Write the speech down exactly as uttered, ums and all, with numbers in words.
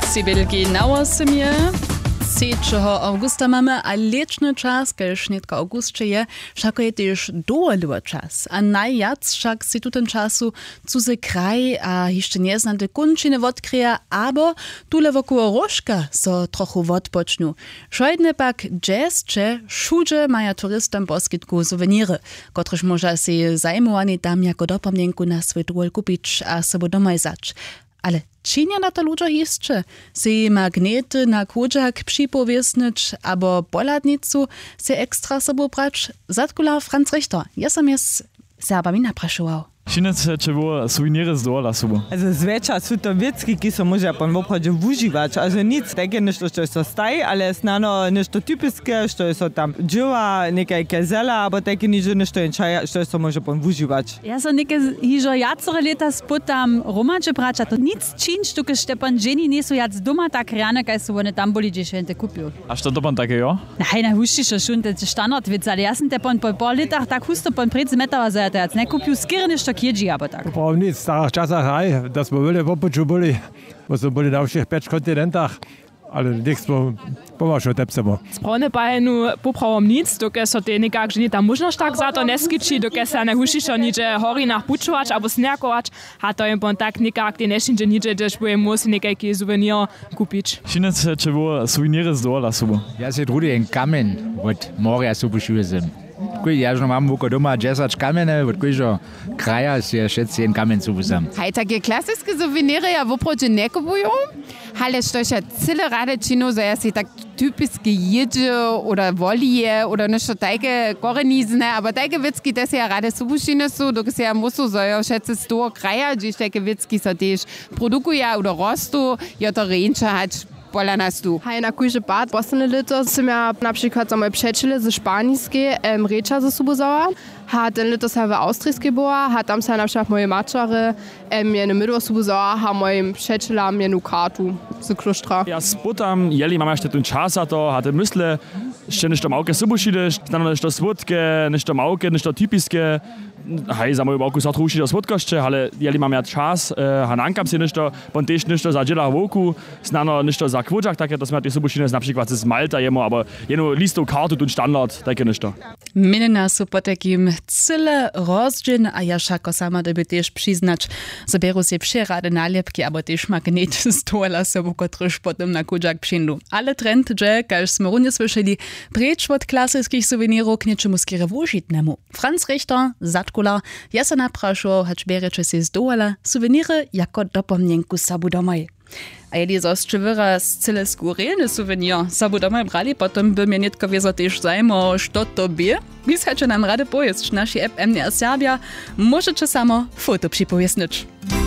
Sibylki na osemie. trzeciego augusta mamy, a leczny czas, kiedy nie tylko august je, wszak je też dołowy czas. A najjac wszak si tu ten czasu cuzy kraj, a jeszcze nie znane kończyny odkryja, abo tule wokół rożka so trochę odpoczną. Szojne pak jazz, czy wszędzie mają turystom poskitku suweniry, których może się zajmowani tam jako dopomnienku na swój dwór kupić, a sobie domaj zać. Ale czynia na to ludzie jeszcze? Si magnety na kółczak przypowiesnyć, albo poladnicu se ekstra sobą brać? Zatkula Franz Richter. Ja sam jest Serbami napraszował. Činec, če bo suvenire z dola subo. Also zweča sú to veci, ki sa môže pon v obchode užívať. Also nic také nešto, čo sa stají, ale snano nešto typické, čo je tam dživa, nekaj kezela, alebo také niečo, nešto je, čo sa môže pon užívať. Ja som neke hižo jacore leta sputam romače brača, to nic činč, tuke Štepan ženi nie sú jac doma tak riane, kaj sú one tam boli, kde šente kúpil. A što to pon také, jo? Nein, na hušti šo šun, to je standard vic, ale ja som te pon po pol letach tak husto pon pred zmetava za jac, ne kúpil skýr nešto kjedži, aber tak. Prav nic, v starých časách aj, da smo boli v opoču boli, bo smo boli na všech peč kontinentach, ale nek smo pomašali tepsemo. Správne pajenu popravom nic, doke so te nekak že nie tam možnosť tak za to neskyčí, doke sa ne hušišo niče horinách pučovač alebo snerkovač, a to je pon tak nekak te nešinče niče, že bude musí nekajký suvenír kúpiť. Činec, če bo suvenire z dola subo. Ja se trudi en kamen od morja subo šuvezem. Ja už mám voko doma džesač kamene, od kojho kraja si všetci jen kamen subusam. Hej, také klasické suveníry ja voproče nekupujú, ale što ja celé rade činu, že ja si tak typické jedže oder volie oder nešto také korenizne, aber také vecky, te si ja rade subušine sú, dok si ja musú, že ja všetci z toho kraja, že také vecky sa tiež produkujú oder rostú, ja to rejnča hať pola nas tu. Hej, na kujże bad, postane lito sam ja na przykład za moje przyjaciele ze szpanijskie em, recza ze sobą zała. Ha ten lito sam w austrijskie była, ha tam sam na przykład moje maczary em, mnie mydło sobą zała, ha moim przyjacielam mnie nu kartu z klustra. Ja sputam, jeli mam jeszcze ten czas a to, hatte myślę, jeszcze nešto małke subušide, stano nešto słodkie, nešto małke, nešto typiskie. Hej, za moju bałku satruši do słodkości, ale jeli mam ja czas, e, hanankam si nešto, pon też nešto za dziela woku, znano nešto za kwoczak, takie to sme te subušine na przykład z Malta jemo, aber jeno listu kartu tu standard, takie nešto. Minena su po takim cyle rozdźin, a ja šako sama doby też przyznać, zabieru się przyrade nalepki, aber też magnety z tola sobu, kotryż potem na kółczak przyjdą. Ale trend, że, kaž sme runie słyszeli, precz od klasyckich suvenirów k niczemu skierowužitnemu. Franz Richter, Zatkula, ja se napraszał, hać biereče si z dola, suweniry jako dopomnienku sabu domaj. A jeli zostrzy wyraz cyle skórylny suwenir sabu domaj brali, potem by mnie nitko wiezo też zajmo, što to bie. Wyschacie nam rady pojść, naši app M D R Serbia, możecie samo foto przypowiesnąć.